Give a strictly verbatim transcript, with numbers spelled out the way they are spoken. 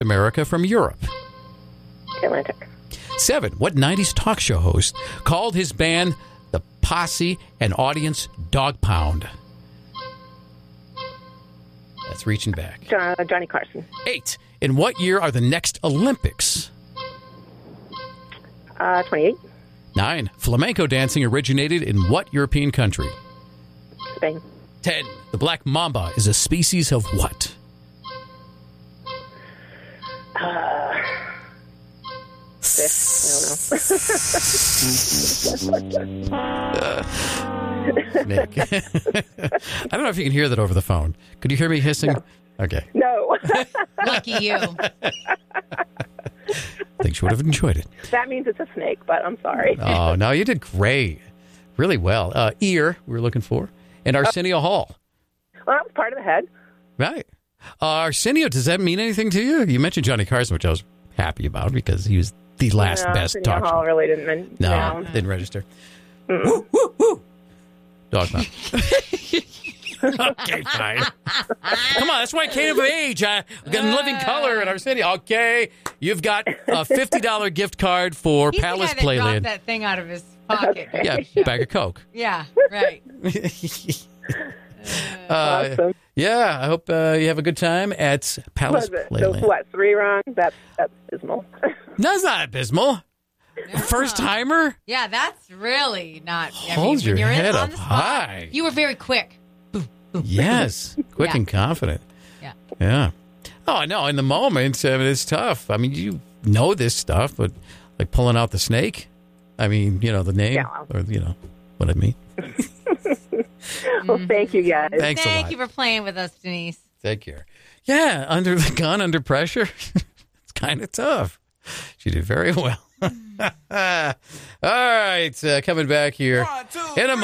America from Europe? Atlantic. Seven, what nineties talk show host called his band the Posse and audience Dog Pound? That's reaching back. John, Johnny Carson. Eight, in what year are the next Olympics? Uh, twenty-eight. Nine, flamenco dancing originated in what European country? Spain. Ten, the black mamba is a species of what? Uh, six. I don't know. uh, Nick. I don't know if you can hear that over the phone. Could you hear me hissing? No. Okay. No. Lucky you. I think she would have enjoyed it. That means it's a snake, but I'm sorry. Oh, no, you did great. Really well. Uh, ear, we were looking for. And Arsenio Hall. Well, that was part of the head. Right. Uh, Arsenio, does that mean anything to you? You mentioned Johnny Carson, which I was happy about because he was the last no, best Arsenio talk Hall show. really didn't. Men- No, no. didn't register. Woo, woo, woo. Dog mouth. Okay, fine. Come on, that's why I came of age. I got living color in our city. Okay, you've got a fifty dollars gift card for He's Palace the guy that dropped Playland. that thing out of his pocket. Yeah, bag of Coke. Yeah, right. uh, Awesome. yeah, I hope uh, you have a good time at Palace Was it? So Playland. what? Three wrong? That's that's abysmal. No, it's not abysmal. First timer? Yeah, that's really not. I Hold mean, your when you're head in, up on the spot, high. You were very quick. Yes, quick Yeah. and confident. Yeah. Yeah. Oh, no, in the moment, I mean, it's tough. I mean, you know this stuff, but like pulling out the snake, I mean, you know, the name, Yeah. or, you know, what I mean. Well, thank you guys. Thanks a Thank lot. you for playing with us, Denise. Take care. Yeah, under the gun, under pressure, it's kind of tough. She did very well. All right, uh, coming back here in a